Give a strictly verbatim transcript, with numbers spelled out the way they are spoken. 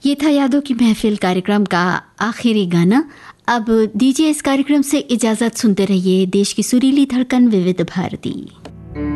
ये था यादों की महफिल कार्यक्रम का आखिरी गाना। अब दीजिए इस कार्यक्रम से इजाज़त, सुनते रहिए देश की सुरीली धड़कन विविध भारती।